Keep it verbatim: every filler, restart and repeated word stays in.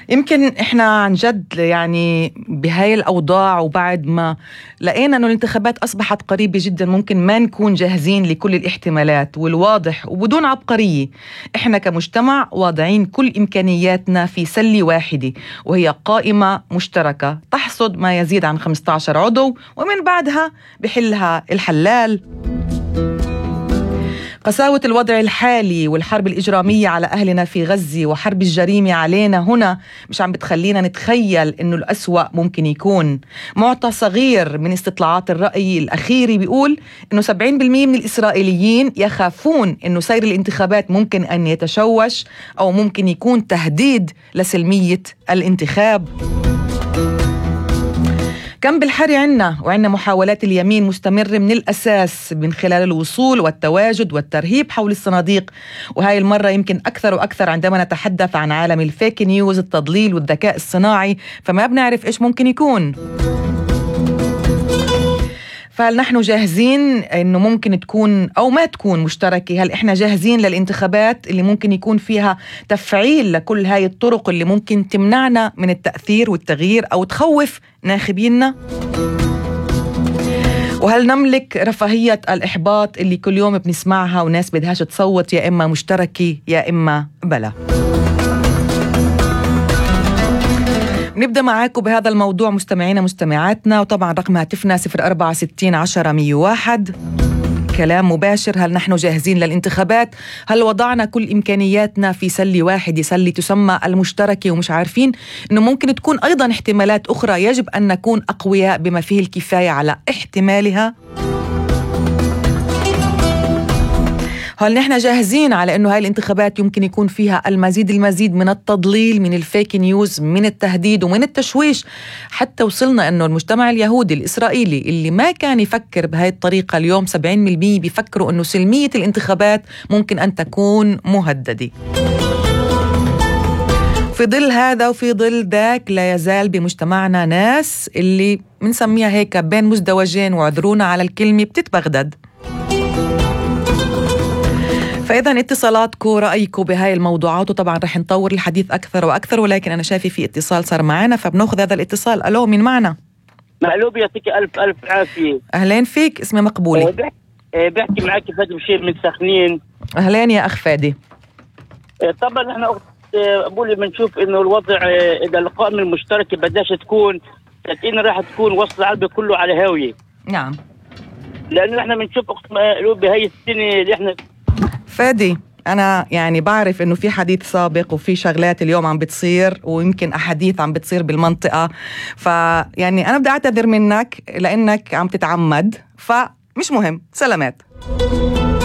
يمكن احنا عن جد يعني بهاي الأوضاع وبعد ما لقينا انه الانتخابات أصبحت قريبة جدا ممكن ما نكون جاهزين لكل الاحتمالات، والواضح وبدون عبقرية احنا كمجتمع واضعين كل إمكانياتنا في سلة واحدة، وهي قائمة مشتركة تحصد ما يزيد عن خمسة عشر عضو ومن بعدها بحلها الحلال. قساوة الوضع الحالي والحرب الإجرامية على أهلنا في غزة وحرب الجريمة علينا هنا مش عم بتخلينا نتخيل إنه الأسوأ ممكن يكون. معطى صغير من استطلاعات الرأي الأخيرة بيقول إنه سبعين بالمئة من الإسرائيليين يخافون إنه سير الانتخابات ممكن أن يتشوش أو ممكن يكون تهديد لسلمية الانتخاب. كم بالحري عنا وعنا محاولات اليمين مستمرة من الأساس من خلال الوصول والتواجد والترهيب حول الصناديق، وهاي المرة يمكن أكثر وأكثر عندما نتحدث عن عالم الفيك نيوز، التضليل والذكاء الصناعي، فما بنعرف إيش ممكن يكون. فهل نحن جاهزين إنه ممكن تكون أو ما تكون مشتركة؟ هل إحنا جاهزين للانتخابات اللي ممكن يكون فيها تفعيل لكل هاي الطرق اللي ممكن تمنعنا من التأثير والتغيير أو تخوف ناخبيننا؟ وهل نملك رفاهية الإحباط اللي كل يوم بنسمعها وناس بدهاش تصوت يا إما مشتركة يا إما بلا؟ نبدأ معاكم بهذا الموضوع مستمعينا مستمعاتنا، وطبعا رقم هاتفنا صفر أربعة ستين عشرة مية وواحد. كلام مباشر. هل نحن جاهزين للانتخابات؟ هل وضعنا كل إمكانياتنا في سلة واحدة، سلة تسمى المشتركة، ومش عارفين أنه ممكن تكون أيضا احتمالات أخرى يجب أن نكون أقوياء بما فيه الكفاية على احتمالها؟ هل نحن جاهزين على أنه هاي الانتخابات يمكن يكون فيها المزيد المزيد من التضليل، من الفيك نيوز، من التهديد ومن التشويش، حتى وصلنا أنه المجتمع اليهودي الإسرائيلي اللي ما كان يفكر بهاي الطريقة اليوم سبعين بالمئة بيفكروا أنه سلمية الانتخابات ممكن أن تكون مهددة. في ظل هذا وفي ظل ذاك لا يزال بمجتمعنا ناس اللي منسميها هيك بين مزدوجين، وعذرونا على الكلمة، بتتبغدد. فإذا اتصالاتكم، رأيكم بهاي الموضوعات، وطبعا رح نطور الحديث أكثر وأكثر، ولكن أنا شايفة في اتصال صار معنا فبناخذ هذا الاتصال. ألو، مين معنا؟ مقلوب، يعطيك ألف ألف عافية. أهلين فيك، اسمي مقبولة. أه بحكي معك فادي بشير من سخنين. أهلين يا أخ فادي. أه طبعا نحن أقولي بنشوف إنه الوضع إذا القائمة المشتركة بداش تكون تأتينا راح تكون وصل العربي كله على هاوية. نعم. لأنه نحن بنشوف أخت مقلوب بهاي السنة اللي إحنا. فادي، أنا يعني بعرف إنه في حديث سابق وفي شغلات اليوم عم بتصير، ويمكن أحاديث عم بتصير بالمنطقة، فيعني أنا بدي أعتذر منك لأنك عم تتعمد، فمش مهم. سلامات.